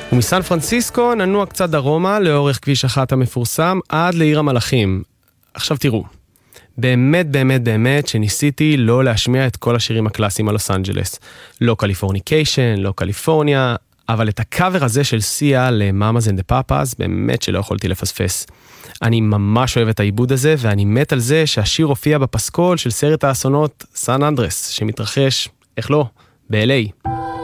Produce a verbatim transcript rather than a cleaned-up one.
ומסן פרנסיסקו ננוע קצת דרומה לאורך כביש אחת המפורסם עד לעיר המלאכים. עכשיו תראו, באמת באמת באמת שניסיתי לא להשמיע את כל השירים הקלאסיים על לוס אנג'לס. לא קליפורניקיישן, לא קליפורניה, אבל את הקאבר הזה של סיה למאמאז אנד דה פאפאז באמת שלא יכולתי לפספס. אני ממש אוהב את העיבוד הזה, ואני מת על זה שהשיר הופיע בפסקול של סרט האסונות סן אנדרס, שמתרחש, איך לא, ב-אל איי.